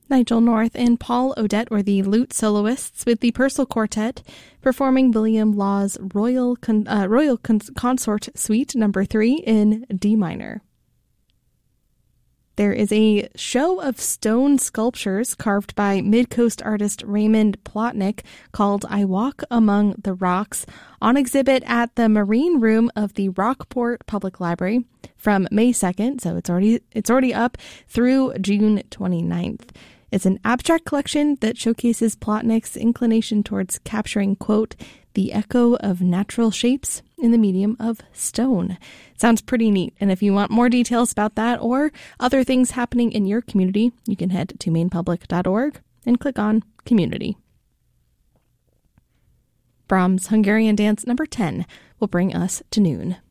Nigel North and Paul Odette were the lute soloists, with the Purcell Quartet performing William Law's Royal Consort Suite No. 3 in D minor. There is a show of stone sculptures carved by Mid-Coast artist Raymond Plotnick called I Walk Among the Rocks on exhibit at the Marine Room of the Rockport Public Library from May 2nd, so it's already up, through June 29th. It's an abstract collection that showcases Plotnick's inclination towards capturing, quote, the echo of natural shapes in the medium of stone. Sounds pretty neat, and if you want more details about that or other things happening in your community, you can head to mainpublic.org and click on Community. Brahms' Hungarian Dance No. 10 will bring us to noon.